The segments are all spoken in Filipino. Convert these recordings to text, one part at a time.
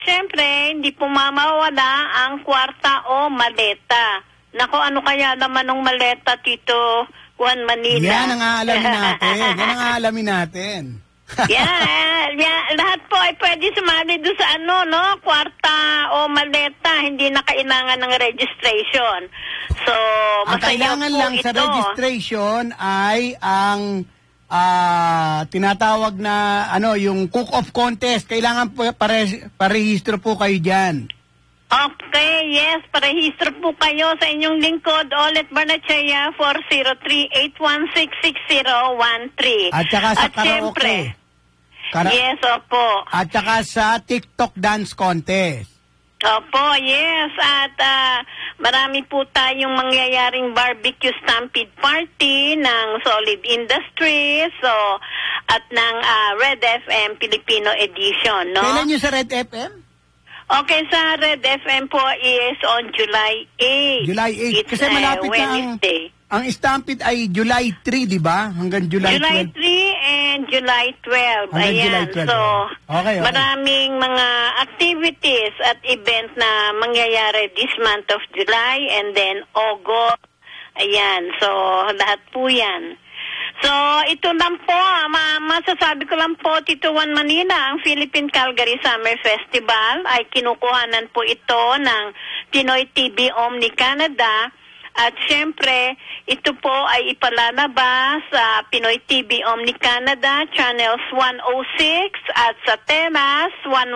Siyempre, hindi po mamawala ang kwarta o maleta. Nako, ano kaya naman ng maleta, Tito Juan Manila? Yan ang aalamin natin. Lahat po ay pwede sumali doon sa kwarta o maleta. Hindi na kailangan ng registration. So, ang kailangan lang sa registration ay ang tinatawag na yung cook-off contest. Kailangan po parehistro po kayo dyan. Okay, yes, parehistro po kayo sa inyong lingkod, Olet Barnachea, 403-816-6013. At saka sa karaoke. Syempre, yes, opo. At saka sa TikTok dance contest. Opo, yes. At marami po tayong mangyayaring barbecue stampede party ng Solid Industries at ng Red FM Filipino Edition, no? Kailan yung sa Red FM? Okay, sa Red FM po is on July 8. July 8. It's kasi malapit Wednesday. Ang stampede ay July 3, di ba? Hanggang July 3 12. and July 12. Hanggang Ayan. July 12. So, okay. maraming mga activities at event na mangyayari this month of July and then August. Ayan. So, lahat po yan. So, ito lang po, masasabi ko lang po, Tito Juan Manila, ang Philippine Calgary Summer Festival ay kinukuhanan po ito ng Pinoy TV Omni Canada. At syempre, ito po ay ipalalabas sa Pinoy TV Omni Canada, channels 106 at sa Temas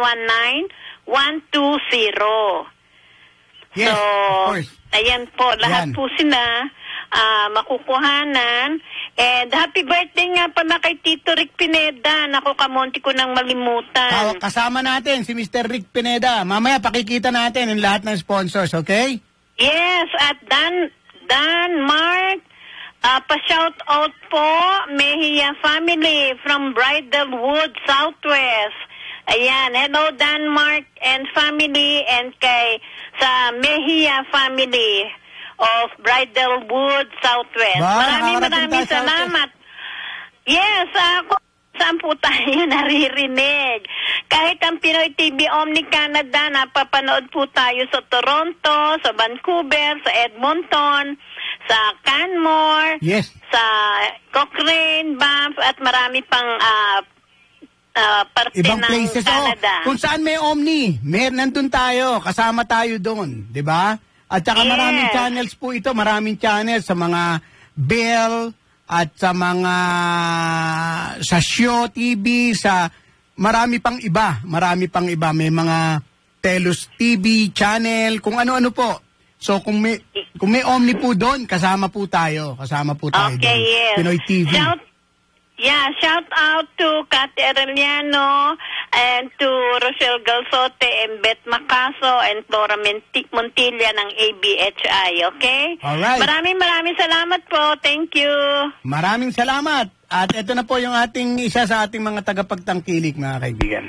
119-120. Yes, so, of course. Ayan po, lahat po sila makukuhanan. And happy birthday nga pala kay Tito Rick Pineda. Naku, kamonti ko nang malimutan. Kasama natin si Mr. Rick Pineda. Mamaya pakikita natin ang lahat ng sponsors, okay? Yes, at Dan Mark, pa-shout out po, Mejia family from Bridalwood, Southwest. Ayan, hello Denmark and family and kay sa Mejia family of Bridalwood, Southwest. Maraming salamat. Yes, saan po tayo naririnig? Kahit ang Pinoy TV Omni Canada, napapanood po tayo sa Toronto, sa Vancouver, sa Edmonton, sa Canmore, yes, sa Cochrane, Banff, at marami pang parte ibang ng places. Canada. Kung saan may Omni, nandun tayo, kasama tayo doon, di ba? At saka maraming channels po ito, maraming channels sa mga Bell at sa mga sa Show TV, sa marami pang iba, may mga Telus TV channel, kung ano-ano po. So kung may Omni po doon, kasama po tayo Okay, doon. yes. Pinoy TV. Shout out to Cathy Arellano and to Rochelle Galsote and Beth Macaso and Flora Montilla ng ABHI, okay? Alright. Maraming salamat po. Thank you. Maraming salamat. At ito na po yung isa sa ating mga tagapagtangkilik, mga kaibigan.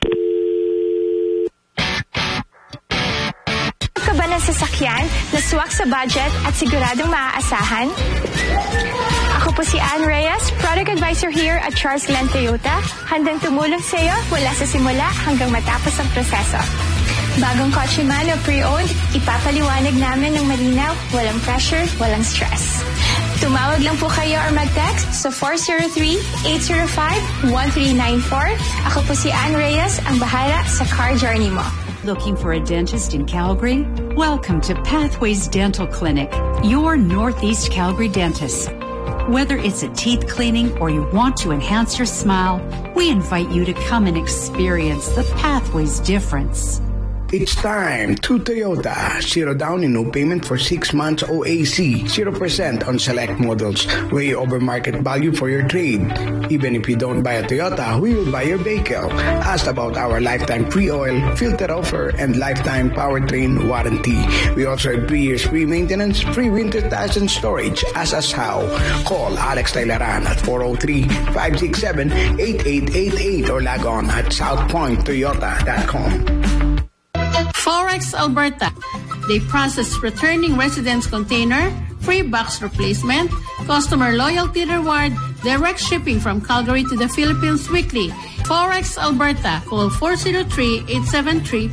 Ka ba ng sasakyan na swak sa budget at siguradong maaasahan? Ako po si Ann Reyes, Product Advisor here at Charles Glenn Toyota. Handang tumulong sa iyo mula sa simula hanggang matapos ang proseso. Bagong kotse man o pre-owned, ipapaliwanag namin ng malinaw, walang pressure, walang stress. Tumawag lang po kayo or mag-text sa 403-805-1394. Ako po si Ann Reyes, ang bahala sa car journey mo. Looking for a dentist in Calgary? Welcome to Pathways Dental Clinic, your Northeast Calgary dentist. Whether it's a teeth cleaning or you want to enhance your smile, we invite you to come and experience the Pathways difference. It's time to Toyota. 0 down and no payment for 6 months OAC. 0% on select models. Way over market value for your trade. Even if you don't buy a Toyota, we will buy your vehicle. Ask about our lifetime pre-oil, filter offer, and lifetime powertrain warranty. We also have 3 years free maintenance, free winter tires and storage. Ask us how. Call Alex Tailaran at 403-567-8888 or log on at southpointtoyota.com. Forex Alberta. They process returning residents container, free box replacement, customer loyalty reward, Direct shipping from Calgary to the Philippines weekly. Forex Alberta. Call 403-873